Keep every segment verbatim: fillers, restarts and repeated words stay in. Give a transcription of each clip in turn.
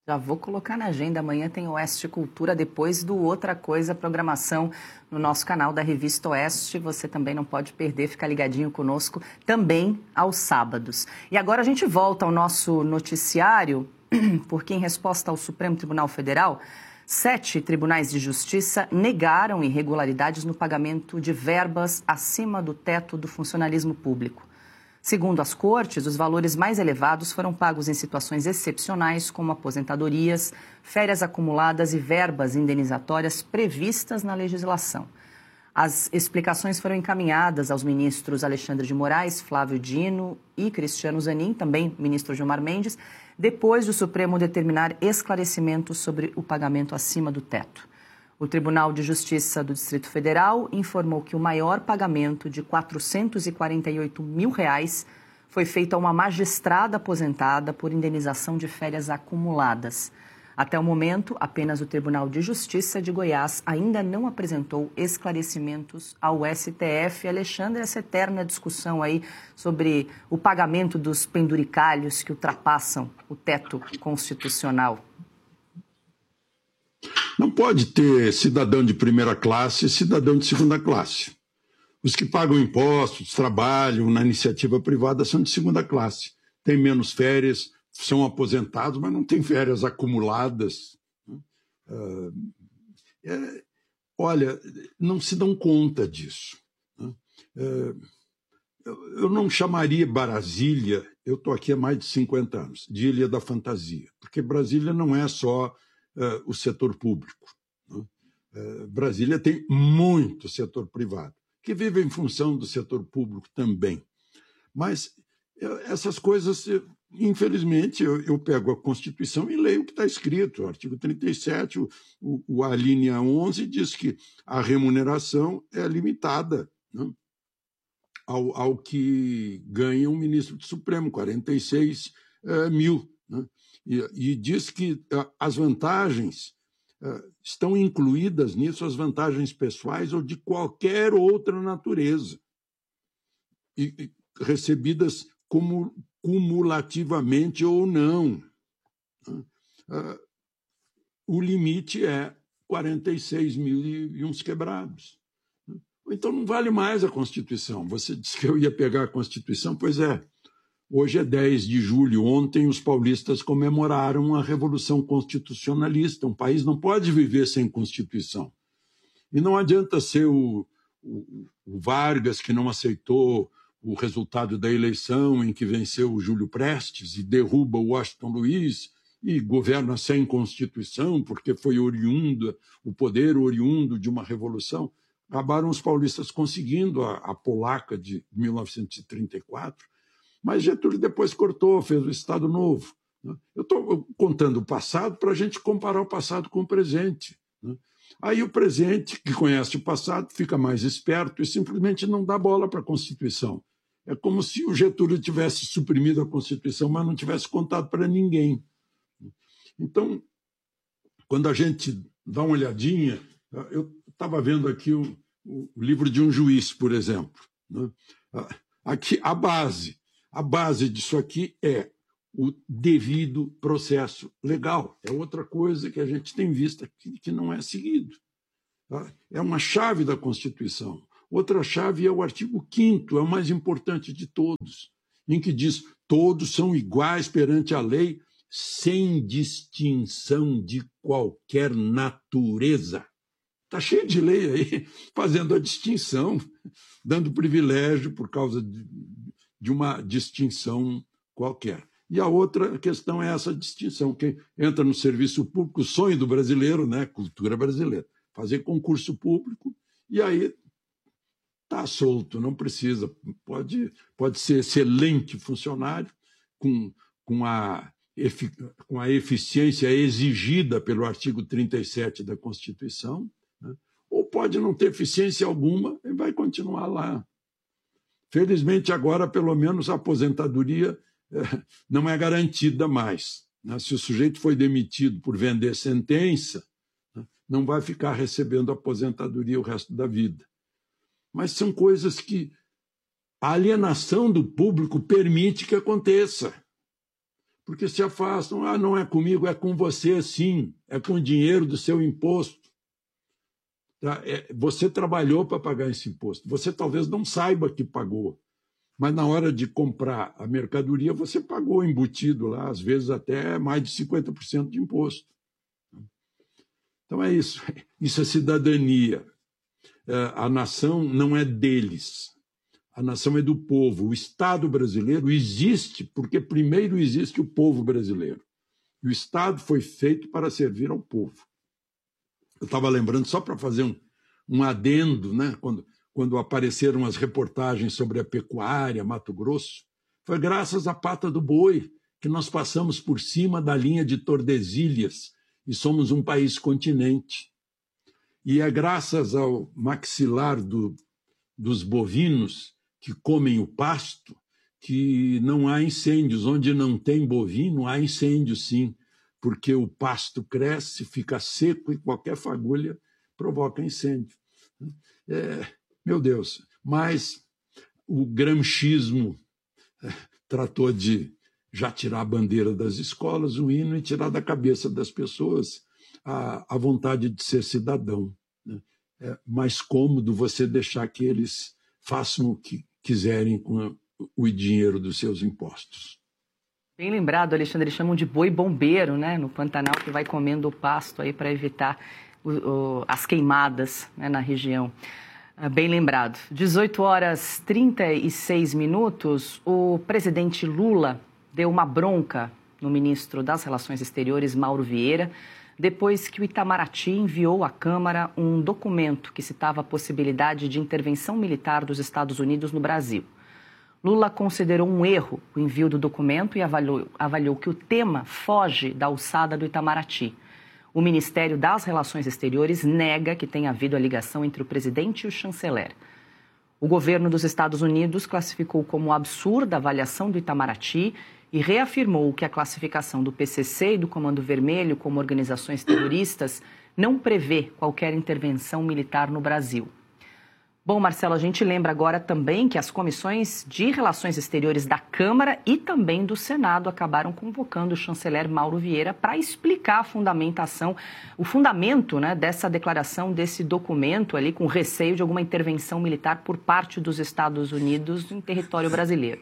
Já vou colocar na agenda, amanhã tem Oeste Cultura, depois do Outra Coisa, programação no nosso canal da Revista Oeste. Você também não pode perder, fica ligadinho conosco também aos sábados. E agora a gente volta ao nosso noticiário, porque em resposta ao Supremo Tribunal Federal, sete tribunais de justiça negaram irregularidades no pagamento de verbas acima do teto do funcionalismo público. Segundo as cortes, os valores mais elevados foram pagos em situações excepcionais, como aposentadorias, férias acumuladas e verbas indenizatórias previstas na legislação. As explicações foram encaminhadas aos ministros Alexandre de Moraes, Flávio Dino e Cristiano Zanin, também ministro Gilmar Mendes, depois do Supremo determinar esclarecimentos sobre o pagamento acima do teto. O Tribunal de Justiça do Distrito Federal informou que o maior pagamento de quatrocentos e quarenta e oito mil reais foi feito a uma magistrada aposentada por indenização de férias acumuladas. Até o momento, apenas o Tribunal de Justiça de Goiás ainda não apresentou esclarecimentos ao S T F. Alexandre, essa eterna discussão aí sobre o pagamento dos penduricalhos que ultrapassam o teto constitucional. Não pode ter cidadão de primeira classe e cidadão de segunda classe. Os que pagam impostos, trabalham na iniciativa privada são de segunda classe. Têm menos férias, são aposentados, mas não têm férias acumuladas. Uh, é, olha, não se dão conta disso. Uh, eu, eu não chamaria Brasília, eu estou aqui há mais de cinquenta anos, de Ilha da Fantasia, porque Brasília não é só Uh, o setor público. Né? Uh, Brasília tem muito setor privado, que vive em função do setor público também. Mas eu, essas coisas, eu, infelizmente, eu, eu pego a Constituição e leio o que está escrito. O artigo trinta e sete, o, o, a linha onze, diz que a remuneração é limitada, né? ao, ao que ganha um ministro do Supremo, quarenta e seis uh, mil, né? E, e diz que uh, as vantagens uh, estão incluídas nisso, as vantagens pessoais ou de qualquer outra natureza, e, e recebidas como, cumulativamente ou não. Uh, uh, o limite é quarenta e seis mil e, e uns quebrados. Então não vale mais a Constituição. Você disse que eu ia pegar a Constituição, pois é. Hoje é dez de julho. Ontem os paulistas comemoraram a Revolução Constitucionalista. Um país não pode viver sem Constituição. E não adianta ser o, o, o Vargas, que não aceitou o resultado da eleição em que venceu o Júlio Prestes e derruba o Washington Luiz e governa sem Constituição porque foi oriundo, o poder oriundo de uma revolução. Acabaram os paulistas conseguindo a, a polaca de mil novecentos e trinta e quatro, mas Getúlio depois cortou, fez o Estado Novo. Eu estou contando o passado para a gente comparar o passado com o presente. Aí o presente, que conhece o passado, fica mais esperto e simplesmente não dá bola para a Constituição. É como se o Getúlio tivesse suprimido a Constituição, mas não tivesse contado para ninguém. Então, quando a gente dá uma olhadinha, eu estava vendo aqui o, o livro de um juiz, por exemplo. Aqui, a base. A base disso aqui é o devido processo legal. É outra coisa que a gente tem visto aqui que não é seguido. É uma chave da Constituição. Outra chave é o artigo quinto, é o mais importante de todos, em que diz: todos são iguais perante a lei, sem distinção de qualquer natureza. Está cheio de lei aí fazendo a distinção, dando privilégio por causa de de uma distinção qualquer. E a outra questão é essa distinção. Quem entra no serviço público, o sonho do brasileiro, né? Cultura brasileira, fazer concurso público, e aí está solto, não precisa. Pode, pode ser excelente funcionário, com, com, a, com a eficiência exigida pelo artigo trinta e sete da Constituição, né? Ou pode não ter eficiência alguma e vai continuar lá. Felizmente, agora, pelo menos, a aposentadoria eh, não é garantida mais. Né? Se o sujeito foi demitido por vender sentença, né, não vai ficar recebendo aposentadoria o resto da vida. Mas são coisas que a alienação do público permite que aconteça. porque se afastam. Ah, não é comigo, é com você, sim. É com o dinheiro do seu imposto. Tá? É, você trabalhou para pagar esse imposto. Você talvez não saiba que pagou, mas na hora de comprar a mercadoria, você pagou embutido lá, às vezes até mais de cinquenta por cento de imposto. Então é isso. Isso é cidadania. A nação não é deles. A nação é do povo. O Estado brasileiro existe porque primeiro existe o povo brasileiro. E o Estado foi feito para servir ao povo. Eu estava lembrando, só para fazer um, um adendo, né? quando, quando apareceram as reportagens sobre a pecuária, Mato Grosso, foi graças à pata do boi que nós passamos por cima da linha de Tordesilhas e somos um país continente. E é graças ao maxilar do, dos bovinos que comem o pasto que não há incêndios. Onde não tem bovino, há incêndio, sim, porque o pasto cresce, fica seco e qualquer fagulha provoca incêndio. É, meu Deus, mas o gramscismo é, tratou de já tirar a bandeira das escolas, o hino, e tirar da cabeça das pessoas a, a vontade de ser cidadão. Né? É mais cômodo você deixar que eles façam o que quiserem com o dinheiro dos seus impostos. Bem lembrado, Alexandre, eles chamam de boi bombeiro, né, no Pantanal, que vai comendo o pasto aí para evitar o, o, as queimadas, né, na região. Ah, bem lembrado. dezoito horas e trinta e seis minutos, o presidente Lula deu uma bronca no ministro das Relações Exteriores, Mauro Vieira, depois que o Itamaraty enviou à Câmara um documento que citava a possibilidade de intervenção militar dos Estados Unidos no Brasil. Lula considerou um erro o envio do documento e avaliou, avaliou que o tema foge da alçada do Itamaraty. O Ministério das Relações Exteriores nega que tenha havido a ligação entre o presidente e o chanceler. O governo dos Estados Unidos classificou como absurda a avaliação do Itamaraty e reafirmou que a classificação do P C C e do Comando Vermelho como organizações terroristas não prevê qualquer intervenção militar no Brasil. Bom, Marcelo, a gente lembra agora também que as comissões de Relações Exteriores da Câmara e também do Senado acabaram convocando o chanceler Mauro Vieira para explicar a fundamentação, o fundamento, né, dessa declaração, desse documento ali, com receio de alguma intervenção militar por parte dos Estados Unidos em território brasileiro.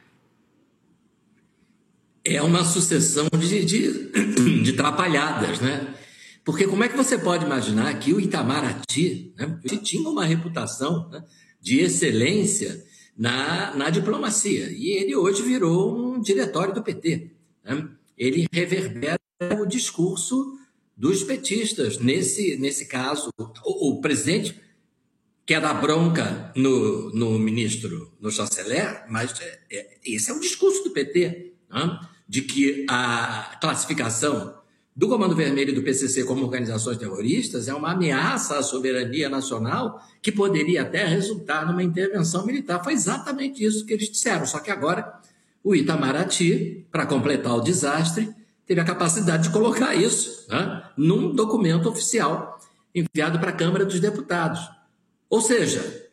É uma sucessão de, de, de trapalhadas, né? Porque como é que você pode imaginar que o Itamaraty, né, tinha uma reputação, né, de excelência na, na diplomacia, e ele hoje virou um diretório do P T. Né? Ele reverbera o discurso dos petistas. Nesse, nesse caso, o, o presidente quer dar bronca no, no ministro, no chanceler, mas é, é, esse é o discurso do P T, né? De que a classificação do Comando Vermelho e do P C C como organizações terroristas é uma ameaça à soberania nacional que poderia até resultar numa intervenção militar. Foi exatamente isso que eles disseram, só que agora o Itamaraty, para completar o desastre, teve a capacidade de colocar isso, né, num documento oficial enviado para a Câmara dos Deputados. Ou seja,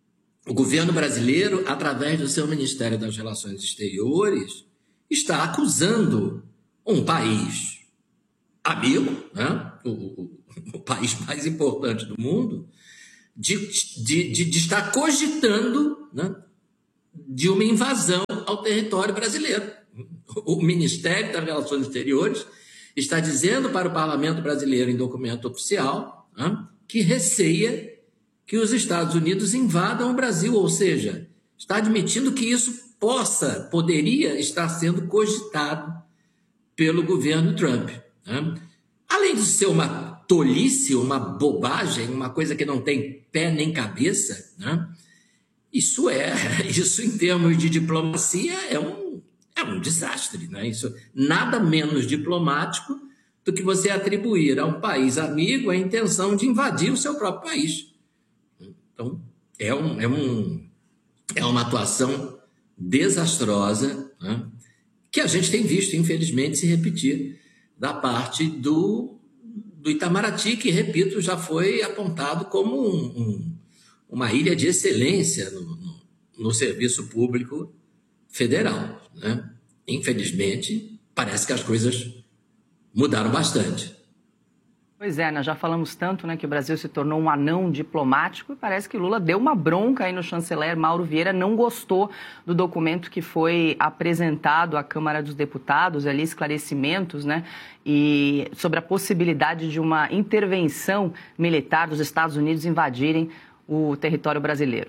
o governo brasileiro, através do seu Ministério das Relações Exteriores, está acusando um país amigo, né? o, o, o país mais importante do mundo, de, de, de, de estar cogitando, né, de uma invasão ao território brasileiro. O Ministério das Relações Exteriores está dizendo para o Parlamento brasileiro, em documento oficial, né, que receia que os Estados Unidos invadam o Brasil, ou seja, está admitindo que isso possa, poderia estar sendo cogitado pelo governo Trump. Né? Além de ser uma tolice, uma bobagem, uma coisa que não tem pé nem cabeça, né? isso é, isso em termos de diplomacia é um, é um desastre. Né? Isso, nada menos diplomático do que você atribuir a um país amigo a intenção de invadir o seu próprio país. Então, é, um, é, um, é uma atuação desastrosa, né? Que a gente tem visto, infelizmente, se repetir da parte do, do Itamaraty, que, repito, já foi apontado como um, um, uma ilha de excelência no, no, no serviço público federal. Né? Infelizmente, parece que as coisas mudaram bastante. Pois é, nós já falamos tanto, né, que o Brasil se tornou um anão diplomático e parece que Lula deu uma bronca aí no chanceler Mauro Vieira, não gostou do documento que foi apresentado à Câmara dos Deputados, ali esclarecimentos, né, e sobre a possibilidade de uma intervenção militar dos Estados Unidos invadirem o território brasileiro.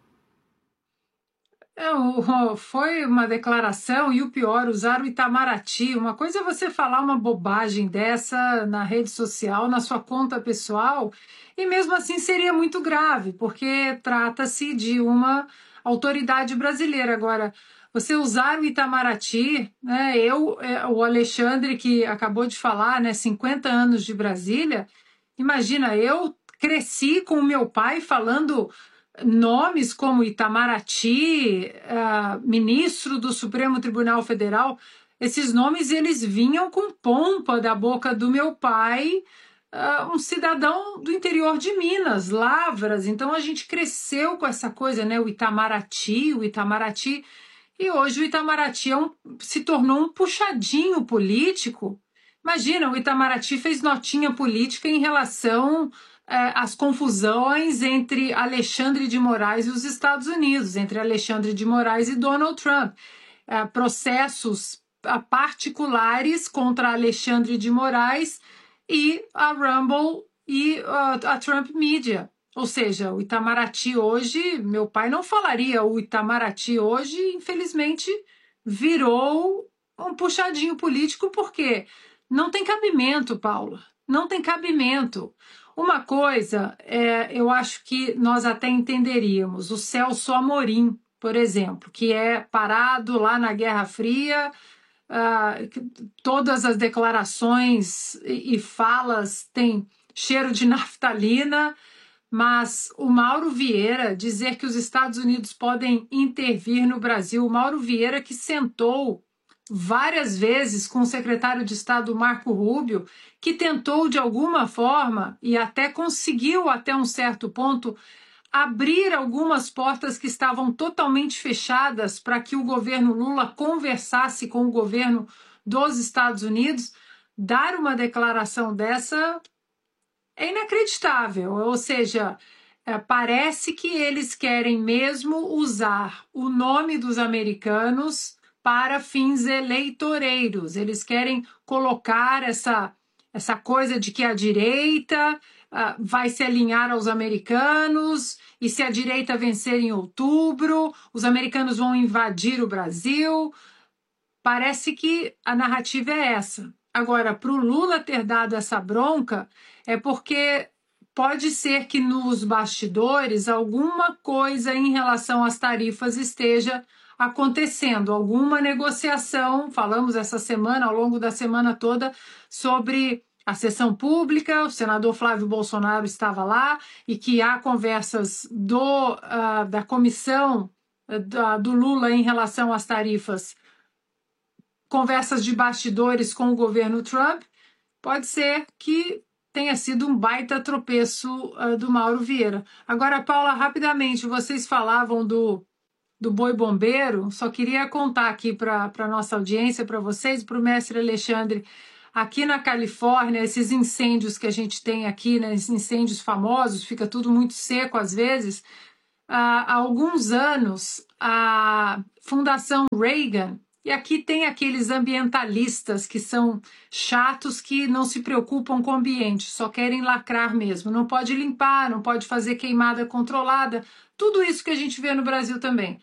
É, foi uma declaração, e o pior, usar o Itamaraty. Uma coisa é você falar uma bobagem dessa na rede social, na sua conta pessoal, e mesmo assim seria muito grave, porque trata-se de uma autoridade brasileira. Agora, você usar o Itamaraty, né, eu, o Alexandre, que acabou de falar, né, cinquenta anos de Brasília, imagina, eu cresci com o meu pai falando nomes como Itamaraty, uh, ministro do Supremo Tribunal Federal. Esses nomes eles vinham com pompa da boca do meu pai, uh, um cidadão do interior de Minas, Lavras. Então a gente cresceu com essa coisa, né? O Itamaraty, o Itamaraty. E hoje o Itamaraty é um, se tornou um puxadinho político. Imagina, o Itamaraty fez notinha política em relação as confusões entre Alexandre de Moraes e os Estados Unidos, entre Alexandre de Moraes e Donald Trump. Processos particulares contra Alexandre de Moraes e a Rumble e a Trump Media. Ou seja, o Itamaraty hoje, meu pai não falaria, o Itamaraty hoje, infelizmente, virou um puxadinho político, porque não tem cabimento, Paula, não tem cabimento. Uma coisa, é, eu acho que nós até entenderíamos, o Celso Amorim, por exemplo, que é parado lá na Guerra Fria, uh, todas as declarações e, e falas têm cheiro de naftalina, mas o Mauro Vieira dizer que os Estados Unidos podem intervir no Brasil, o Mauro Vieira que sentou várias vezes com o secretário de Estado Marco Rubio, que tentou de alguma forma e até conseguiu até um certo ponto abrir algumas portas que estavam totalmente fechadas para que o governo Lula conversasse com o governo dos Estados Unidos. Dar uma declaração dessa é inacreditável, ou seja, é, parece que eles querem mesmo usar o nome dos americanos para fins eleitoreiros. Eles querem colocar essa, essa coisa de que a direita uh, vai se alinhar aos americanos e se a direita vencer em outubro, os americanos vão invadir o Brasil. Parece que a narrativa é essa. Agora, para o Lula ter dado essa bronca, é porque pode ser que nos bastidores alguma coisa em relação às tarifas esteja acontecendo, alguma negociação. Falamos essa semana, ao longo da semana toda, sobre a sessão pública, o senador Flávio Bolsonaro estava lá, e que há conversas do, uh, da comissão uh, do Lula em relação às tarifas, conversas de bastidores com o governo Trump. Pode ser que tenha sido um baita tropeço uh, do Mauro Vieira. Agora, Paula, rapidamente, vocês falavam do do boi bombeiro, só queria contar aqui para a nossa audiência, para vocês, para o mestre Alexandre, aqui na Califórnia, esses incêndios que a gente tem aqui, né, esses incêndios famosos, fica tudo muito seco às vezes. Há alguns anos, a Fundação Reagan, e aqui tem aqueles ambientalistas que são chatos, que não se preocupam com o ambiente, só querem lacrar mesmo, não pode limpar, não pode fazer queimada controlada, tudo isso que a gente vê no Brasil também.